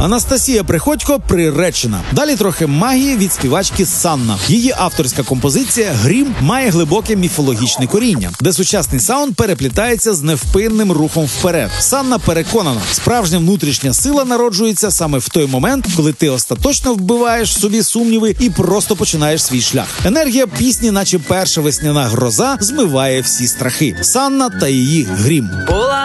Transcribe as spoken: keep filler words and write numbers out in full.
Анастасія Приходько приречена. Далі трохи магії від співачки Санна. Її авторська композиція «Грім» має глибоке міфологічне коріння, де сучасний саунд переплітається з невпинним рухом вперед. Санна переконана, справжня внутрішня сила народжується саме в той момент, коли ти остаточно вбиваєш в собі сумніви і просто починаєш свій шлях. Енергія пісні, наче перша весняна гроза, змиває всі страхи. Санна та її «Грім».